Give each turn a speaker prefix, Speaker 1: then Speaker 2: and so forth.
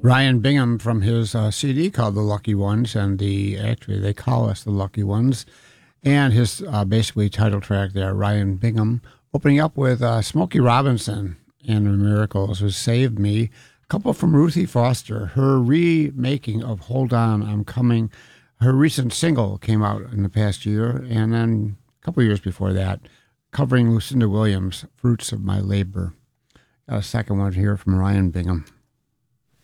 Speaker 1: Ryan Bingham from his CD called The Lucky Ones, and actually they call us The Lucky Ones, and his basically title track there, Ryan Bingham, opening up with Smokey Robinson and the Miracles, who saved me. A couple from Ruthie Foster, her remaking of Hold On, I'm Coming. Her recent single came out in the past year, and then a couple years before that, covering Lucinda Williams, Fruits of My Labor. Got a second one here from Ryan Bingham.